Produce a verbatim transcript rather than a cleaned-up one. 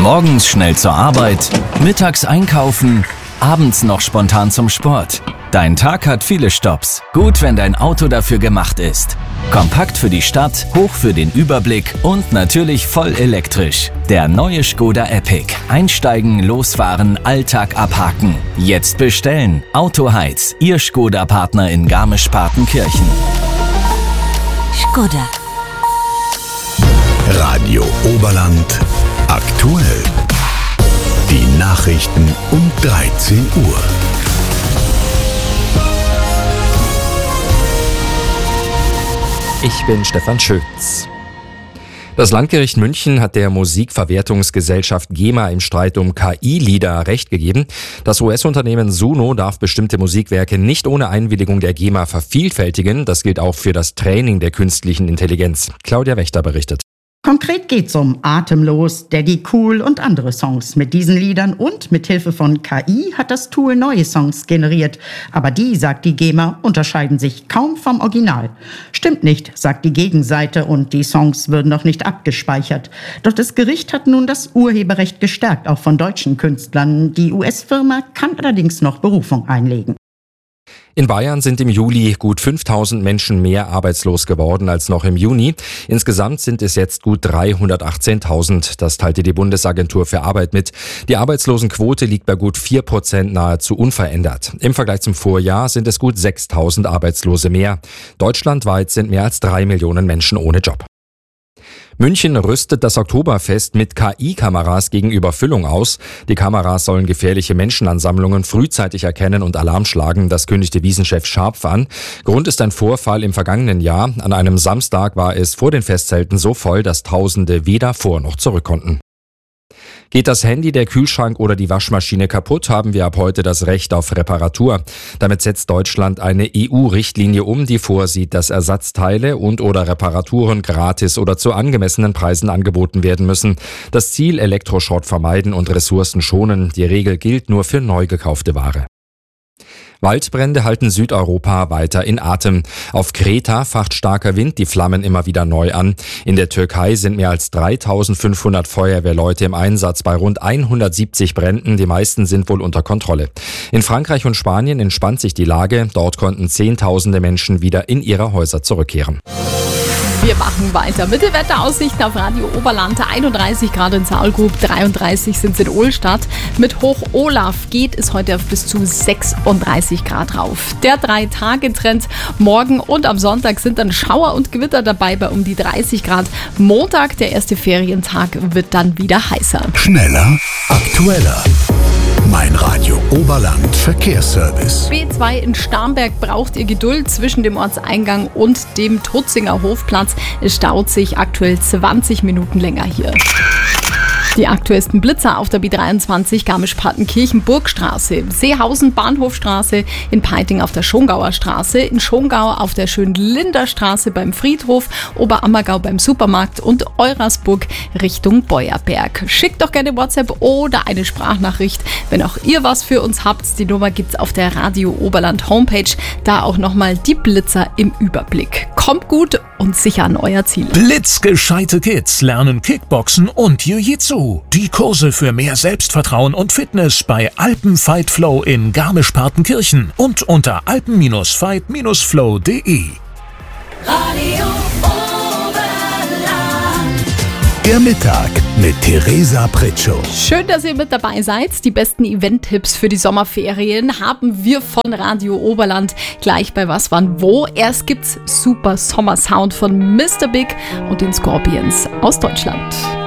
Morgens schnell zur Arbeit, mittags einkaufen, abends noch spontan zum Sport. Dein Tag hat viele Stopps. Gut, wenn dein Auto dafür gemacht ist. Kompakt für die Stadt, hoch für den Überblick und natürlich voll elektrisch. Der neue Škoda Epic. Einsteigen, losfahren, Alltag abhaken. Jetzt bestellen. Autoheiz, Ihr Škoda-Partner in Garmisch-Partenkirchen. Škoda. Radio Oberland aktuell. Die Nachrichten um dreizehn Uhr. Ich bin Stefan Schütz. Das Landgericht München hat der Musikverwertungsgesellschaft GEMA im Streit um K I-Lieder Recht gegeben. Das U S-Unternehmen Suno darf bestimmte Musikwerke nicht ohne Einwilligung der GEMA vervielfältigen. Das gilt auch für das Training der künstlichen Intelligenz. Claudia Wächter berichtet. Konkret geht's um Atemlos, Daddy Cool und andere Songs. Mit diesen Liedern und mit Hilfe von K I hat das Tool neue Songs generiert. Aber die, sagt die GEMA, unterscheiden sich kaum vom Original. Stimmt nicht, sagt die Gegenseite, und die Songs würden noch nicht abgespeichert. Doch das Gericht hat nun das Urheberrecht gestärkt, auch von deutschen Künstlern. Die U S-Firma kann allerdings noch Berufung einlegen. In Bayern sind im Juli gut fünftausend Menschen mehr arbeitslos geworden als noch im Juni. Insgesamt sind es jetzt gut dreihundertachtzehntausend. Das teilte die Bundesagentur für Arbeit mit. Die Arbeitslosenquote liegt bei gut vier Prozent, nahezu unverändert. Im Vergleich zum Vorjahr sind es gut sechstausend Arbeitslose mehr. Deutschlandweit sind mehr als drei Millionen Menschen ohne Job. München rüstet das Oktoberfest mit K I-Kameras gegen Überfüllung aus. Die Kameras sollen gefährliche Menschenansammlungen frühzeitig erkennen und Alarm schlagen. Das kündigte Wiesenchef Scharpf an. Grund ist ein Vorfall im vergangenen Jahr. An einem Samstag war es vor den Festzelten so voll, dass Tausende weder vor noch zurück konnten. Geht das Handy, der Kühlschrank oder die Waschmaschine kaputt, haben wir ab heute das Recht auf Reparatur. Damit setzt Deutschland eine E U-Richtlinie um, die vorsieht, dass Ersatzteile und oder Reparaturen gratis oder zu angemessenen Preisen angeboten werden müssen. Das Ziel: Elektroschrott vermeiden und Ressourcen schonen. Die Regel gilt nur für neu gekaufte Ware. Waldbrände halten Südeuropa weiter in Atem. Auf Kreta facht starker Wind die Flammen immer wieder neu an. In der Türkei sind mehr als dreitausendfünfhundert Feuerwehrleute im Einsatz bei rund hundertsiebzig Bränden. Die meisten sind wohl unter Kontrolle. In Frankreich und Spanien entspannt sich die Lage. Dort konnten Zehntausende Menschen wieder in ihre Häuser zurückkehren. Wir machen weiter mit den Wetteraussichten auf Radio Oberland. einunddreißig Grad in Saulgrub, dreiunddreißig sind es in Ohlstadt. Mit Hoch Olaf geht es heute auf bis zu sechsunddreißig Grad rauf. Der Drei-Tage-Trend: morgen und am Sonntag sind dann Schauer und Gewitter dabei bei um die dreißig Grad. Montag, der erste Ferientag, wird dann wieder heißer. Schneller, aktueller. Mein Radio Oberland Verkehrsservice. B zwei in Starnberg braucht ihr Geduld zwischen dem Ortseingang und dem Tutzinger Hofplatz. Es staut sich aktuell zwanzig Minuten länger hier. Die aktuellsten Blitzer auf der B dreiundzwanzig Garmisch-Partenkirchen-Burgstraße, Seehausen Bahnhofstraße, in Peiting auf der Schongauer Straße, in Schongau auf der Schönlinder Straße beim Friedhof, Oberammergau beim Supermarkt und Eurasburg Richtung Beuerberg. Schickt doch gerne WhatsApp oder eine Sprachnachricht, wenn auch ihr was für uns habt. Die Nummer gibt's auf der Radio Oberland Homepage. Da auch nochmal die Blitzer im Überblick. Kommt gut und sicher an euer Ziel. Blitzgescheite Kids lernen Kickboxen und Jiu-Jitsu. Die Kurse für mehr Selbstvertrauen und Fitness bei Alpenfight Flow in Garmisch-Partenkirchen und unter alpen Fight Flow punkt de. Radio Oberland. Der Mittag mit Theresa Pritschow. Schön, dass ihr mit dabei seid. Die besten Event-Tipps für die Sommerferien haben wir von Radio Oberland. Gleich bei Was, Wann, Wo. Erst gibt's super Sommersound von Mister Big und den Scorpions aus Deutschland.